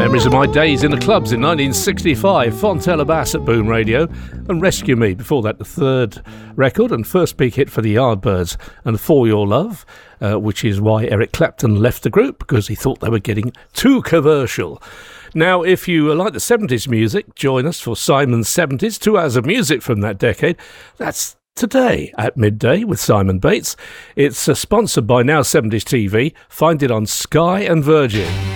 Memories of my days in the clubs in 1965, Fontella Bass at Boom Radio, and Rescue Me. Before that, the third record and first big hit for the Yardbirds, and For Your Love, which is why Eric Clapton left the group, because he thought they were getting too commercial. Now, if you like the 70s music, join us for Simon's 70s, 2 hours of music from that decade. That's today at midday with Simon Bates. It's sponsored by Now 70s TV. Find it on Sky and Virgin.